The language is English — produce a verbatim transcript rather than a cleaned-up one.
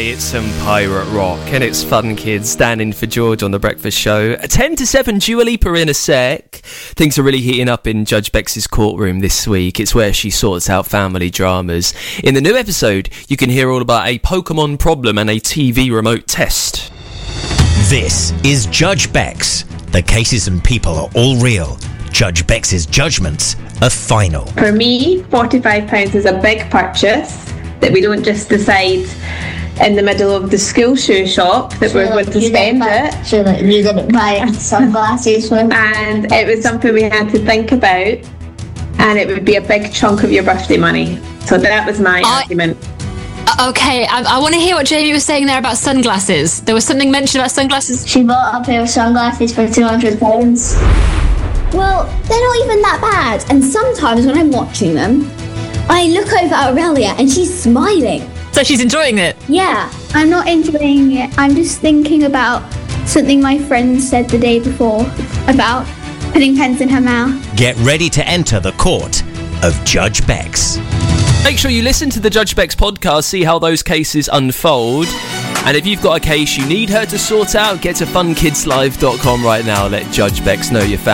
Hey, it's some pirate rock, and it's Fun Kids standing for George on The Breakfast Show. ten to seven, Dua Lipa in a sec. Things are really heating up in Judge Beck's courtroom this week. It's where she sorts out family dramas. In the new episode, you can hear all about a Pokemon problem and a T V remote test. This is Judge Beck's. The cases and people are all real. Judge Beck's judgments are final. For me, forty-five pounds is a big purchase that we don't just decide in the middle of the school shoe shop that sure, we're going to spend buy, it. Sure, like you didn't buy sunglasses for me. And it was something we had to think about, and it would be a big chunk of your birthday money. So that was my I, argument. Okay, I, I want to hear what Jamie was saying there about sunglasses. There was something mentioned about sunglasses. She bought a pair of sunglasses for two hundred pounds. Well, they're not even that bad, and sometimes when I'm watching them, I look over at Aurelia and she's smiling. So she's enjoying it? Yeah. I'm not enjoying it. I'm just thinking about something my friend said the day before about putting pens in her mouth. Get ready to enter the court of Judge Beck's. Make sure you listen to the Judge Beck's podcast, see how those cases unfold. And if you've got a case you need her to sort out, get to fun kids live dot com right now. Let Judge Beck's know your family.